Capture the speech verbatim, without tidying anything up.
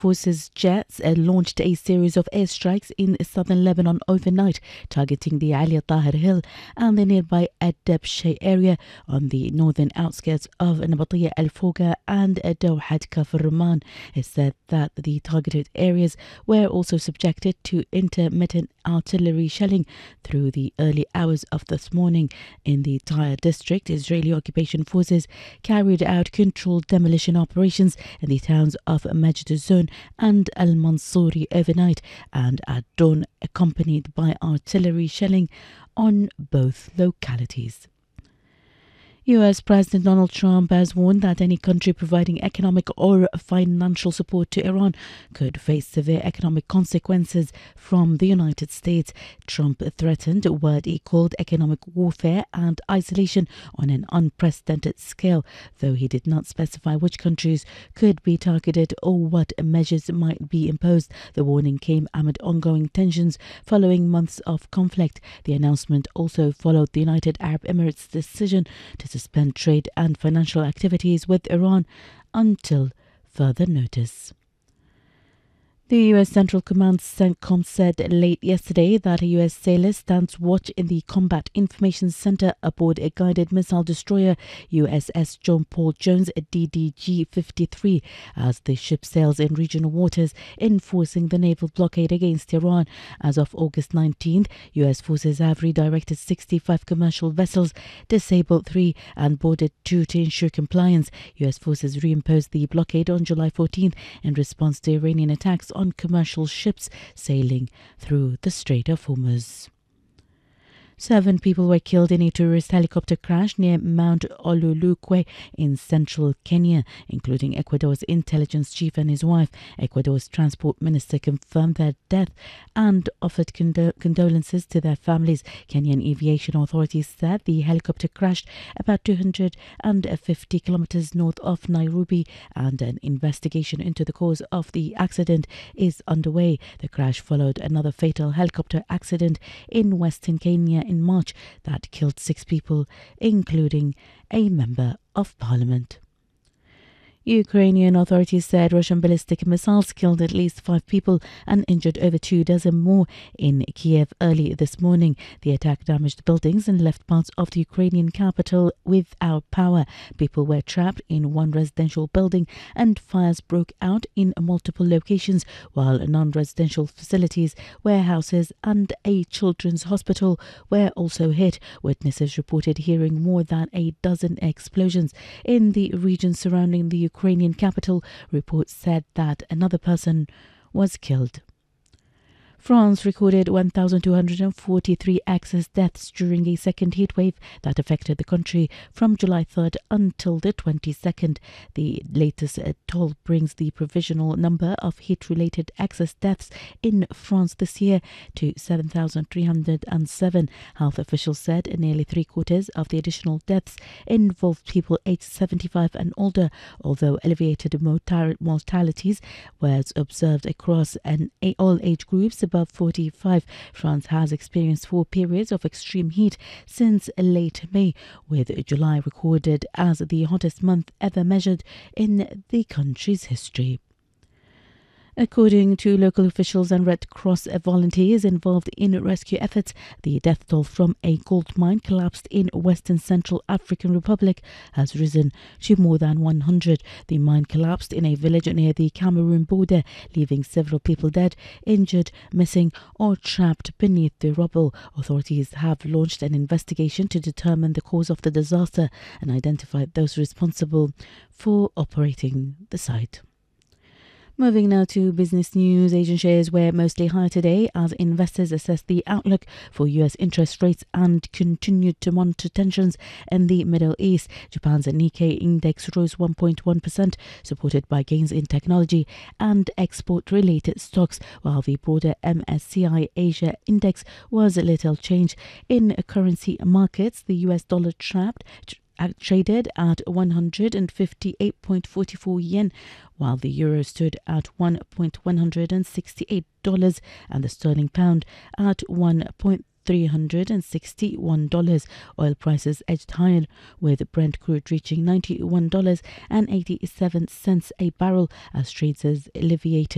Forces jets uh, launched a series of airstrikes in southern Lebanon overnight, targeting the Ali Tahir Hill and the nearby Adab Shay area on the northern outskirts of Nabatiya Al Foga and Dawhat Kafr Ruman. It said that the targeted areas were also subjected to intermittent artillery shelling through the early hours of this morning. In the Tyre district, Israeli occupation forces carried out controlled demolition operations in the towns of Majd Zone and Al Mansouri overnight and at dawn, accompanied by artillery shelling on both localities. U S President Donald Trump has warned that any country providing economic or financial support to Iran could face severe economic consequences from the United States. Trump threatened what he called economic warfare and isolation on an unprecedented scale, though he did not specify which countries could be targeted or what measures might be imposed. The warning came amid ongoing tensions following months of conflict. The announcement also followed the United Arab Emirates' decision to suspend trade and financial activities with Iran until further notice. The U S Central Command CENTCOM said late yesterday that a U S sailor stands watch in the Combat Information Center aboard a guided missile destroyer U S S John Paul Jones D D G fifty-three as the ship sails in regional waters, enforcing the naval blockade against Iran. As of August nineteenth, U S forces have redirected sixty-five commercial vessels, disabled three and boarded two to ensure compliance. U S forces reimposed the blockade on July fourteenth in response to Iranian attacks on on commercial ships sailing through the Strait of Hormuz. Seven people were killed in a tourist helicopter crash near Mount Olulukwe in central Kenya, including Ecuador's intelligence chief and his wife. Ecuador's transport minister confirmed their death and offered condo- condolences to their families. Kenyan aviation authorities said the helicopter crashed about two hundred fifty kilometers north of Nairobi, and an investigation into the cause of the accident is underway. The crash followed another fatal helicopter accident in western Kenya in March that killed six people, including a member of parliament. Ukrainian authorities said Russian ballistic missiles killed at least five people and injured over two dozen more in Kiev early this morning. The attack damaged buildings and left parts of the Ukrainian capital without power. People were trapped in one residential building and fires broke out in multiple locations, while non-residential facilities, warehouses and a children's hospital were also hit. Witnesses reported hearing more than a dozen explosions in the region surrounding the Ukrainian capital. Reports said that another person was killed. France recorded one thousand two hundred forty-three excess deaths during a second heatwave that affected the country from July third until the twenty-second. The latest toll brings the provisional number of heat-related excess deaths in France this year to seven thousand three hundred seven. Health officials said nearly three-quarters of the additional deaths involved people aged seventy-five and older, although elevated mortar- mortalities was observed across an, all age groups above forty-five. France has experienced four periods of extreme heat since late May, with July recorded as the hottest month ever measured in the country's history. According to local officials and Red Cross volunteers involved in rescue efforts, the death toll from a gold mine collapsed in Western Central African Republic has risen to more than one hundred. The mine collapsed in a village near the Cameroon border, leaving several people dead, injured, missing or trapped beneath the rubble. Authorities have launched an investigation to determine the cause of the disaster and identify those responsible for operating the site. Moving now to business news, Asian shares were mostly higher today as investors assessed the outlook for U S interest rates and continued to monitor tensions in the Middle East. Japan's Nikkei index rose one point one percent, supported by gains in technology and export-related stocks, while the broader M S C I Asia index was little changed. In currency markets, the U S dollar trapped traded at one hundred fifty-eight point four four yen, while the euro stood at one point one six eight dollars and the sterling pound at one point three hundred sixty-one dollars. Oil prices edged higher, with Brent crude reaching ninety-one dollars and eighty-seven cents a barrel as traders alleviated